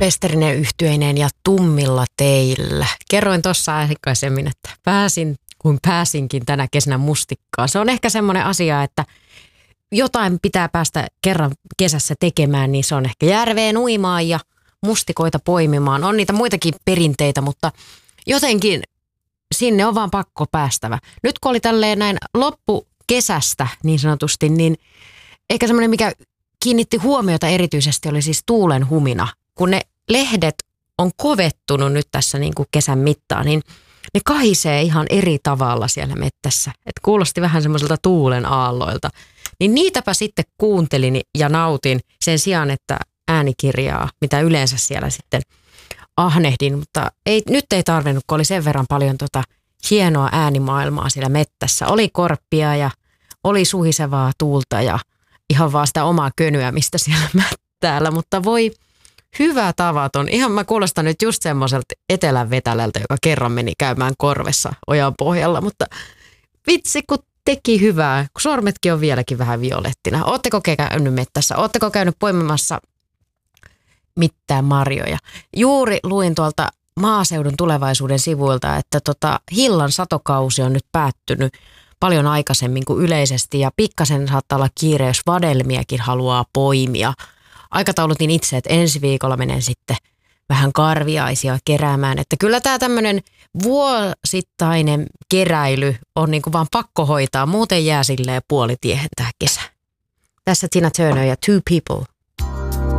Westerinen yhtyeineen ja tummilla teillä. Kerroin tuossa aikaisemmin, että pääsinkin tänä kesänä mustikkaan. Se on ehkä semmoinen asia, että jotain pitää päästä kerran kesässä tekemään, niin se on ehkä järveen uimaan ja mustikoita poimimaan. On niitä muitakin perinteitä, mutta jotenkin sinne on vaan pakko päästävä. Nyt kun oli tälleen näin loppukesästä niin sanotusti, niin ehkä semmoinen, mikä kiinnitti huomiota erityisesti, oli siis tuulen humina. Kun ne lehdet on kovettunut nyt tässä niin kuin kesän mittaan, niin ne kahisee ihan eri tavalla siellä mettässä. Et kuulosti vähän semmoiselta tuulen aalloilta. Niin niitäpä sitten kuuntelin ja nautin sen sijaan, että äänikirjaa, mitä yleensä siellä sitten ahnehdin. Mutta nyt ei tarvinnut, kun oli sen verran paljon hienoa äänimaailmaa siellä mettässä. Oli korppia ja oli suhisevaa tuulta ja ihan vaan sitä omaa könyämistä siellä mättäällä, mutta voi hyvä tavaton. Ihan mä kuulostan nyt just semmoiselta etelän vetälältä, joka kerran meni käymään korvessa ojan pohjalla, mutta vitsi kun teki hyvää, kun sormetkin on vieläkin vähän violettina. Ootteko käynyt mettässä? Ootteko käynyt poimimassa mitään marjoja? Juuri luin tuolta Maaseudun Tulevaisuuden sivuilta, että hillan satokausi on nyt päättynyt paljon aikaisemmin kuin yleisesti ja pikkasen saattaa olla kiire, jos vadelmiakin haluaa poimia. Aikataulutin itse, että ensi viikolla menen sitten vähän karviaisia keräämään. Että kyllä tämä tämmöinen vuosittainen keräily on niin kuin vaan pakko hoitaa. Muuten jää silleen puolitiehen tämä kesä. Tässä Tina Turner ja Two People.